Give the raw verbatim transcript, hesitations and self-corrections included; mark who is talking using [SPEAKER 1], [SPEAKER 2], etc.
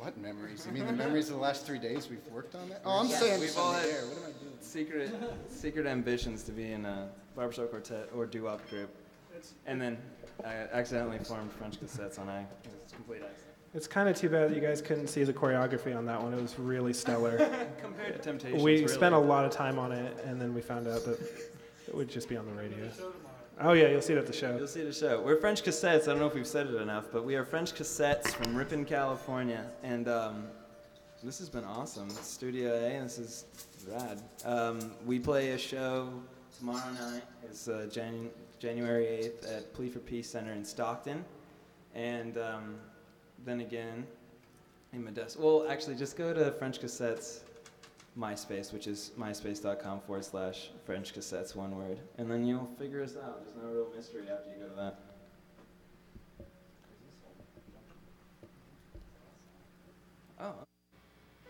[SPEAKER 1] What memories? You mean the memories of the last three days we've worked on that? Oh, I'm saying
[SPEAKER 2] We've
[SPEAKER 1] this
[SPEAKER 2] all
[SPEAKER 1] on the
[SPEAKER 2] had
[SPEAKER 1] air. What am I doing?
[SPEAKER 2] secret, secret ambitions to be in a barbershop quartet or doo-wop group. And then I accidentally formed French Cassettes on I. It's a complete accident.
[SPEAKER 3] It's kind of too bad that you guys couldn't see the choreography on that one. It was really stellar.
[SPEAKER 2] Compared to Temptations,
[SPEAKER 3] We
[SPEAKER 2] really.
[SPEAKER 3] spent a lot of time on it, and then we found out that it would just be on the radio. Oh yeah, you'll see it at the show.
[SPEAKER 2] You'll see the show. We're French Cassettes. I don't know if we've said it enough, but we are French Cassettes from Ripon, California. And um, this has been awesome. It's Studio A, and this is rad. Um, we play a show tomorrow night. It's uh, Jan- January eighth at Plea for Peace Center in Stockton. And um, then again in Modesto. Well, actually, just go to French Cassettes MySpace, which is myspace.com forward slash French Cassettes, one word. And then you'll figure us out. There's no real mystery after you go to that.